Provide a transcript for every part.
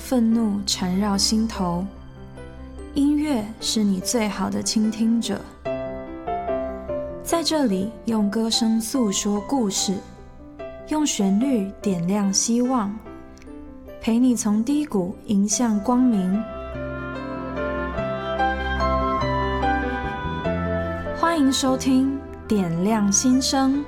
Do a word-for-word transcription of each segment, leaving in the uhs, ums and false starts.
愤怒缠绕心头，音乐是你最好的倾听者。在这里，用歌声诉说故事，用旋律点亮希望，陪你从低谷迎向光明。欢迎收听《点亮心声》。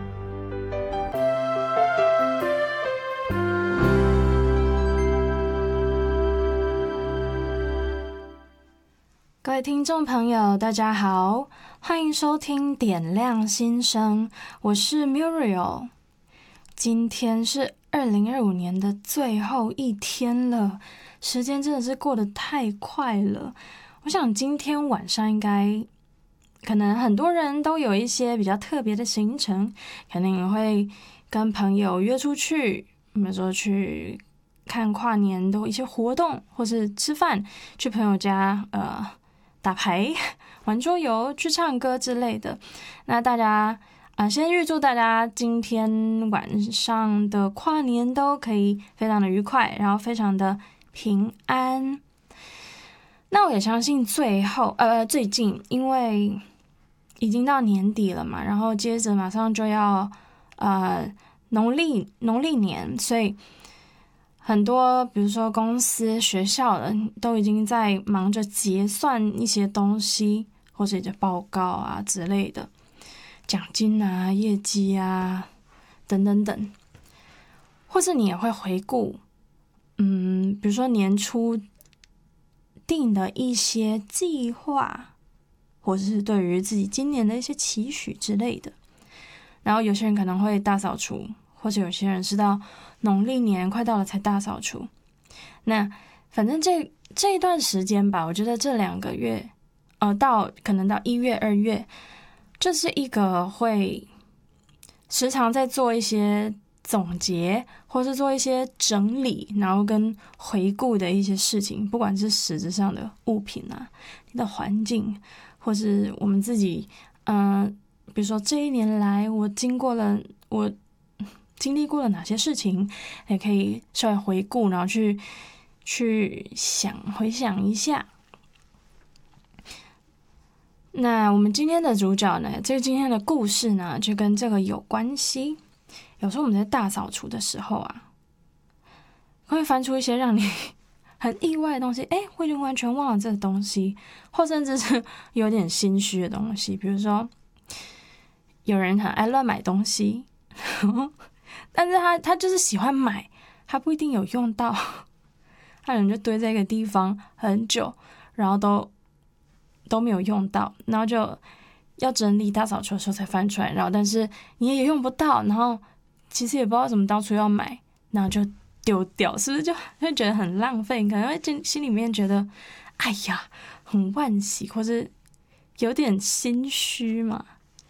各位听众朋友，大家好，欢迎收听《点亮心声》，我是 Muriel。今天是二零二五年的最后一天了，时间真的是过得太快了。我想今天晚上应该可能很多人都有一些比较特别的行程，可能也会跟朋友约出去，比如说去看跨年的一些活动，或是吃饭，去朋友家呃打牌、玩桌游、去唱歌之类的。那大家啊、呃，先预祝大家今天晚上的跨年都可以非常的愉快，然后非常的平安。那我也相信最后呃最近因为已经到年底了嘛，然后接着马上就要呃农历农历年，所以很多比如说公司、学校的都已经在忙着结算一些东西，或者一些报告啊之类的，奖金啊、业绩啊等等等，或是你也会回顾，嗯，比如说年初定的一些计划，或者是对于自己今年的一些期许之类的。然后有些人可能会大扫除，或者有些人是到农历年快到了才大扫除。那反正这这一段时间吧，我觉得这两个月，呃，到可能到一月、二月，这是一个会时常在做一些总结，或是做一些整理，然后跟回顾的一些事情，不管是实质上的物品啊、你的环境，或是我们自己，嗯、呃，比如说这一年来我经过了我。经历过了哪些事情，也可以稍微回顾，然后去去想回想一下。那我们今天的主角呢，这个今天的故事呢，就跟这个有关系。有时候我们在大扫除的时候啊，会翻出一些让你很意外的东西，诶，我已经完全忘了这个东西，或甚至是有点心虚的东西。比如说，有人很爱乱买东西。但是他他就是喜欢买，他不一定有用到，他可能就堆在一个地方很久，然后都都没有用到，然后就要整理大扫除的时候才翻出来，然后但是你也用不到，然后其实也不知道怎么当初要买，然后就丢掉，是不是就会觉得很浪费？可能会心里面觉得，哎呀，很惋惜，或是有点心虚嘛。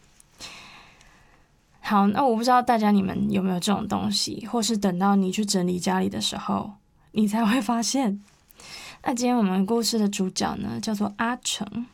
好，那我不知道大家你们有没有这种东西，或是等到你去整理家里的时候，你才会发现。那今天我们故事的主角呢，叫做阿成。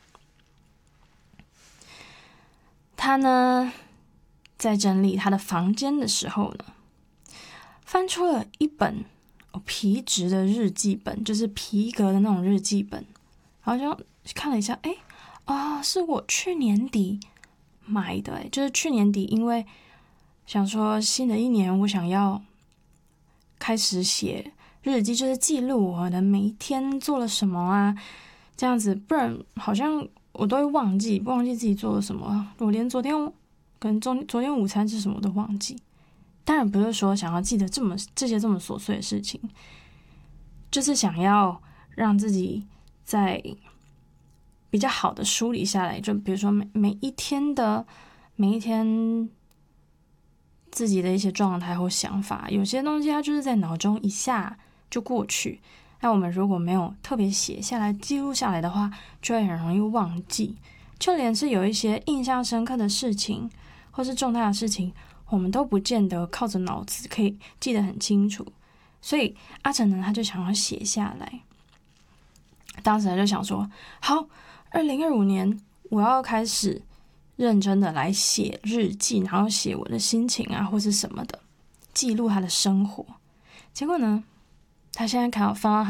他呢，在整理他的房间的时候呢，翻出了一本皮质的日记本，就是皮革的那种日记本，然后就看了一下，哎，啊、哦，是我去年底买的，就是去年底，因为想说新的一年我想要开始写日记，就是记录我的每一天做了什么啊，这样子，不然好像我都会忘记，忘记自己做了什么，我连昨天可能昨昨天午餐是什么都忘记。当然不是说想要记得这么这些这么琐碎的事情，就是想要让自己在比较好的梳理下来，就比如说每每一天的每一天自己的一些状态或想法，有些东西它就是在脑中一下就过去。那我们如果没有特别写下来、记录下来的话，就会很容易忘记。就连是有一些印象深刻的事情，或是重大的事情，我们都不见得靠着脑子可以记得很清楚。所以阿成呢，他就想要写下来。当时他就想说，好，二零二五年我要开始认真的来写日记，然后写我的心情啊，或是什么的，记录他的生活。结果呢，他现在看到翻到